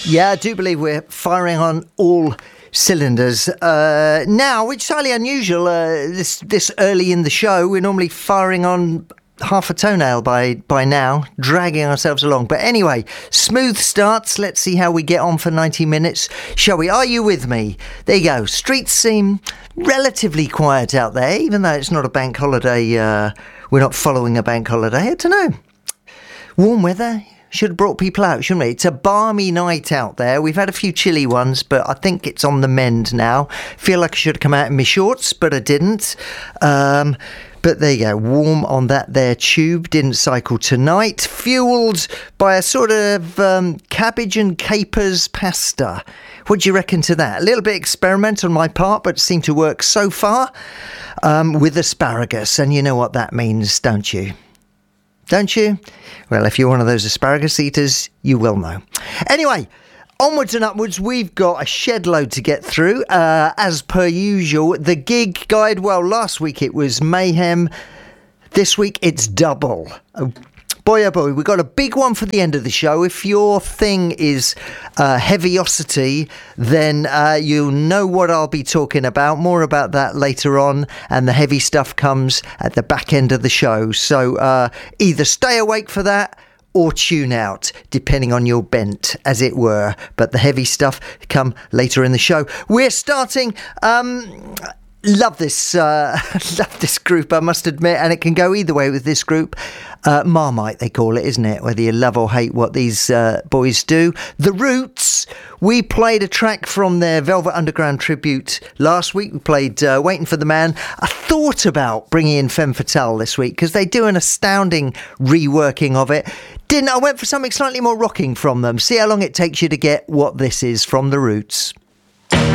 Yeah, I do believe we're firing on all cylinders now, which is highly unusual this early in the show. We're normally firing on half a toenail by now, dragging ourselves along. But anyway, smooth starts. Let's see how we get on for 90 minutes, shall we? Are you with me? There you go. Streets seem relatively quiet out there, even though it's not a bank holiday. We're not following a bank holiday. I don't know. Warm weather. Should have brought people out, shouldn't we? It's a balmy night out there. We've had a few chilly ones, but I think it's on the mend now. Feel like I should have come out in my shorts, but I didn't. But there you go, warm on that there tube. Didn't cycle tonight. Fuelled by a sort of cabbage and capers pasta. What do you reckon to that? A little bit experimental on my part, but seemed to work so far. With asparagus, and you know what that means, don't you? Don't you? Well, if you're one of those asparagus eaters, you will know. Anyway, onwards and upwards, we've got a shed load to get through. As per usual, the gig guide, well, last week it was mayhem. This week it's double. Boy, oh boy, we've got a big one for the end of the show. If your thing is heaviosity, then you'll know what I'll be talking about. More about that later on, and the heavy stuff comes at the back end of the show. So either stay awake for that or tune out, depending on your bent, as it were. But the heavy stuff come later in the show. We're starting... Love this group, I must admit, and it can go either way with this group. Marmite, they call it, isn't it? Whether you love or hate what these boys do. The Roots, we played a track from their Velvet Underground tribute last week. We played Waiting for the Man. I thought about bringing in Femme Fatale this week because they do an astounding reworking of it. I went for something slightly more rocking from them. See how long it takes you to get what this is from The Roots.